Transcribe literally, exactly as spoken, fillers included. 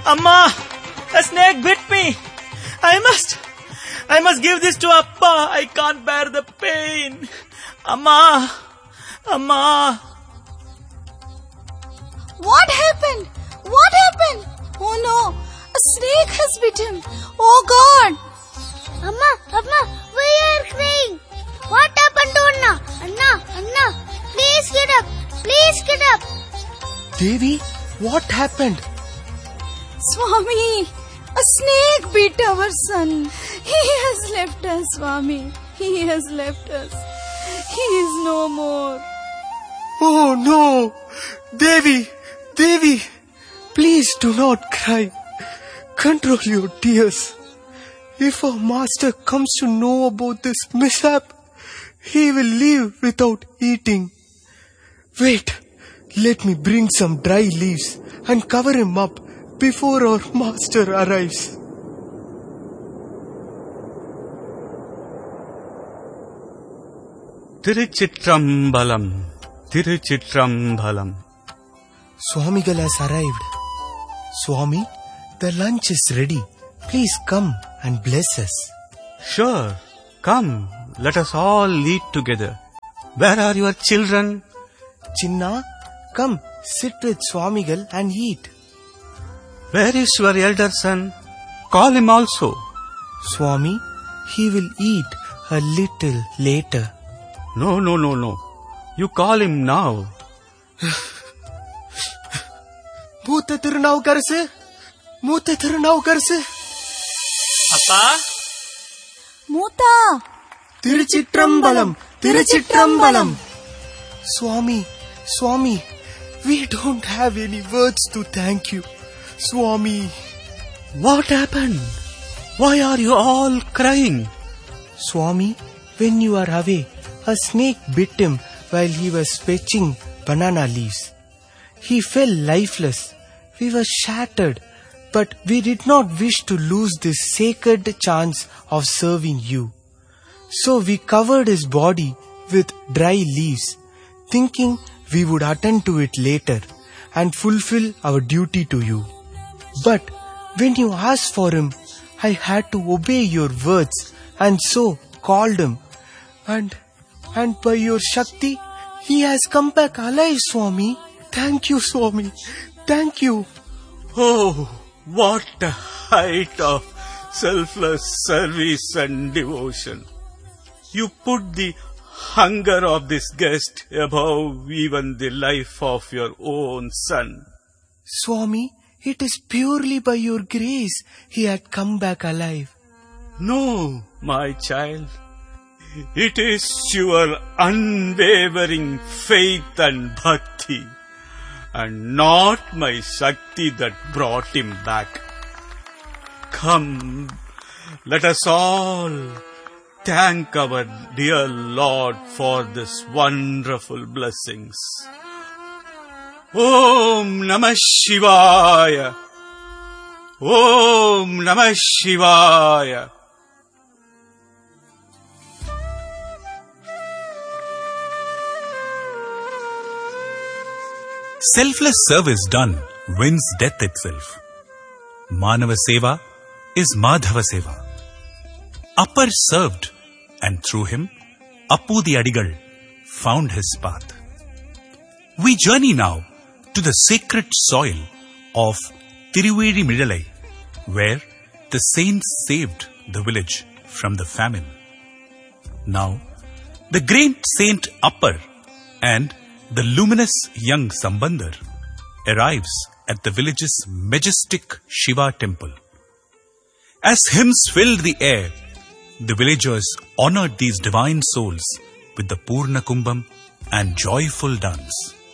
Amma! A snake bit me! I must... I must give this to Appa. I can't bear the pain. Amma! Amma! What happened? What happened? Oh no! A snake has bit him. Oh God! Amma, Amma, why are you crying? What happened to Anna? Anna, Anna, please get up. Please get up. Devi, what happened? Swami, a snake bit our son. He has left us, Swami. He has left us. He is no more. Oh no! Devi, Devi, please do not cry. Control your tears. If our master comes to know about this mishap, he will leave without eating. Wait, let me bring some dry leaves and cover him up before our master arrives. Tiruchitrambalam, Tiruchitrambalam. Swamigal has arrived. Swami, the lunch is ready. Please come and bless us. Sure, come, let us all eat together. Where are your children? Chinna, come, sit with Swamigal and eat. Where is your elder son? Call him also. Swami, he will eat a little later. No, no, no, no. You call him now. Mutha Tirunavukarasu, Mutha Tirunavukarasu. Appa? Mutha! Tiruchitrambalam, Tiruchitrambalam. Swami, Swami, we don't have any words to thank you. Swami. What happened? Why are you all crying? Swami, when you are away, a snake bit him while he was fetching banana leaves. He fell lifeless. We were shattered, but we did not wish to lose this sacred chance of serving you. So we covered his body with dry leaves, thinking we would attend to it later and fulfill our duty to you. But when you asked for him, I had to obey your words and so called him. And, and by your Shakti, he has come back alive, Swami. Thank you, Swami. Thank you. Oh, what a height of selfless service and devotion. You put the hunger of this guest above even the life of your own son. Swami, it is purely by your grace he had come back alive. No, my child. It is your unwavering faith and bhakti, and not my Shakti that brought him back. Come, let us all thank our dear Lord for this wonderful blessings. Om Namah Shivaya. Om Namah Shivaya. Selfless service done wins death itself. Manava Seva is Madhava Seva. Appar served, and through him, Appu the Adigal found his path. We journey now to the sacred soil of Tiruvedi Midalai, where the saints saved the village from the famine. Now, the great Saint Appar and the luminous young Sambandar arrives at the village's majestic Shiva temple. As hymns filled the air, the villagers honored these divine souls with the Purna Kumbham and joyful dance.